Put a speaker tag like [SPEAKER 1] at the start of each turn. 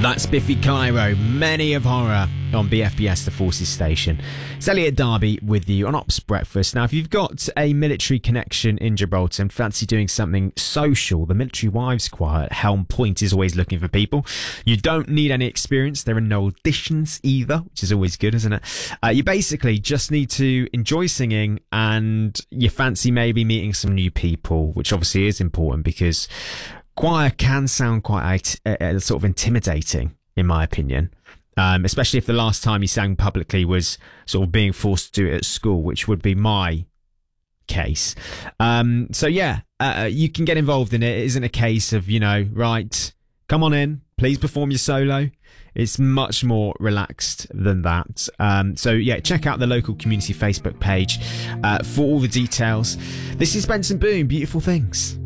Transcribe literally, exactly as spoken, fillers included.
[SPEAKER 1] That's Biffy Clyro, Many of Horror, on B F B S, the Forces Station. It's Elliot Darby with you on Ops Breakfast. Now, if you've got a military connection in Gibraltar and fancy doing something social, the Military Wives Choir at Helm Point is always looking for people. You don't need any experience. There are no auditions either, which is always good, isn't it? Uh, you basically just need to enjoy singing and you fancy maybe meeting some new people, which obviously is important because choir can sound quite uh, uh, sort of intimidating, in my opinion, um, especially if the last time you sang publicly was sort of being forced to do it at school, which would be my case. Um, so, yeah, uh, you can get involved in it. It isn't a case of, you know, right, come on in, please perform your solo. It's much more relaxed than that. Um, so, yeah, check out the local community Facebook page uh, for all the details. This is Benson Boone, Beautiful Things.